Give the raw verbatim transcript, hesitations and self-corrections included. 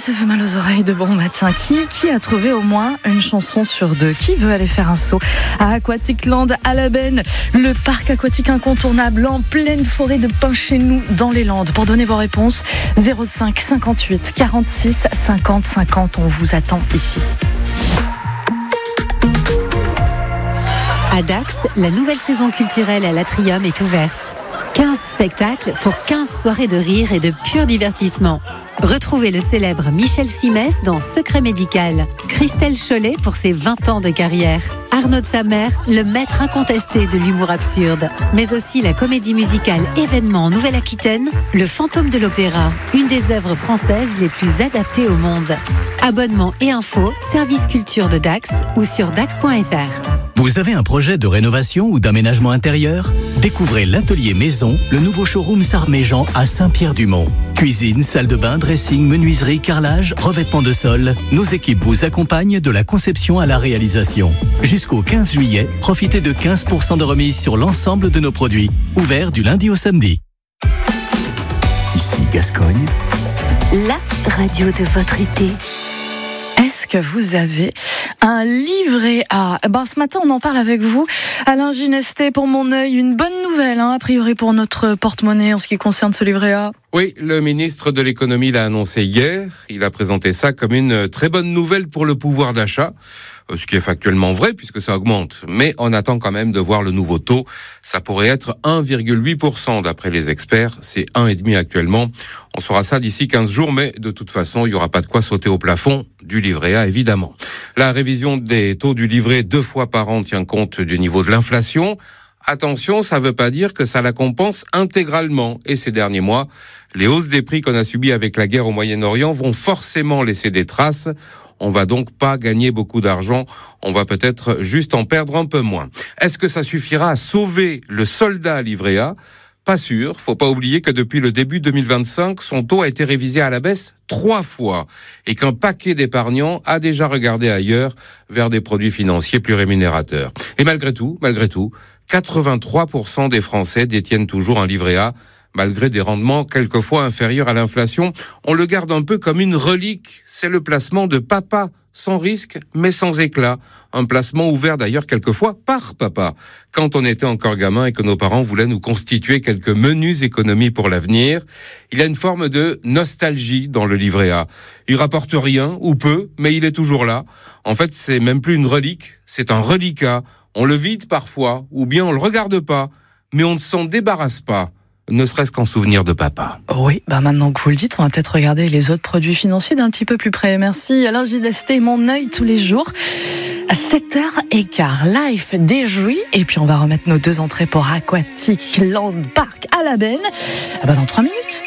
ça fait mal aux oreilles de bon matin. Qui, qui a trouvé au moins une chanson sur deux? Qui veut aller faire un saut à Aquatic Land à la Benne, le parc aquatique incontournable en pleine forêt de pins chez nous dans les Landes? Pour donner vos réponses, zéro cinq cinquante-huit quarante-six cinquante cinquante. On vous attend ici. À Dax, la nouvelle saison culturelle à l'Atrium est ouverte. quinze spectacles pour quinze soirées de rire et de pur divertissement. Retrouvez le célèbre Michel Simès dans Secret médical, Christelle Chollet pour ses vingt ans de carrière, Arnaud de Samer, le maître incontesté de l'humour absurde, mais aussi la comédie musicale Événement en Nouvelle-Aquitaine, Le Fantôme de l'Opéra, une des œuvres françaises les plus adaptées au monde. Abonnement et infos, service culture de Dax ou sur dax point f r. Vous avez un projet de rénovation ou d'aménagement intérieur? Découvrez l'Atelier Maison, le nouveau showroom Sarméjean à Saint-Pierre-du-Mont. Cuisine, salle de bain, dressing, menuiserie, carrelage, revêtement de sol. Nos équipes vous accompagnent de la conception à la réalisation. Jusqu'au quinze juillet, profitez de quinze pour cent de remise sur l'ensemble de nos produits. Ouvert du lundi au samedi. Ici Gascogne. La radio de votre été. Est-ce que vous avez un livret A? Ben, ce matin, on en parle avec vous. Alain Ginestet, pour mon œil, une bonne nouvelle, hein, a priori pour notre porte-monnaie en ce qui concerne ce livret A. Oui, le ministre de l'économie l'a annoncé hier. Il a présenté ça comme une très bonne nouvelle pour le pouvoir d'achat. Ce qui est factuellement vrai puisque ça augmente. Mais on attend quand même de voir le nouveau taux. Ça pourrait être un virgule huit pour cent d'après les experts. C'est un virgule cinq pour cent actuellement. On saura ça d'ici quinze jours, mais de toute façon, il n'y aura pas de quoi sauter au plafond du livret A, évidemment. La révision des taux du livret deux fois par an tient compte du niveau de l'inflation. Attention, ça ne veut pas dire que ça la compense intégralement. Et ces derniers mois, les hausses des prix qu'on a subies avec la guerre au Moyen-Orient vont forcément laisser des traces. On va donc pas gagner beaucoup d'argent, on va peut-être juste en perdre un peu moins. Est-ce que ça suffira à sauver le soldat livret A? Pas sûr, faut pas oublier que depuis le début deux mille vingt-cinq, son taux a été révisé à la baisse trois fois et qu'un paquet d'épargnants a déjà regardé ailleurs vers des produits financiers plus rémunérateurs. Et malgré tout, malgré tout, quatre-vingt-trois pour cent des Français détiennent toujours un livret A. Malgré des rendements quelquefois inférieurs à l'inflation, on le garde un peu comme une relique. C'est le placement de papa, sans risque, mais sans éclat. Un placement ouvert d'ailleurs quelquefois par papa, quand on était encore gamin et que nos parents voulaient nous constituer quelques menues économies pour l'avenir. Il y a une forme de nostalgie dans le livret A. Il rapporte rien, ou peu, mais il est toujours là. En fait, c'est même plus une relique, c'est un reliquat. On le vide parfois, ou bien on le regarde pas, mais on ne s'en débarrasse pas. Ne serait-ce qu'en souvenir de papa. Oui, bah maintenant que vous le dites, on va peut-être regarder les autres produits financiers d'un petit peu plus près. Merci Alain Ginestet, mon œil tous les jours. À sept heures quinze, Life déjouit. Et puis on va remettre nos deux entrées pour Aquatic Land Park à la Benne. Ah bah dans trois minutes.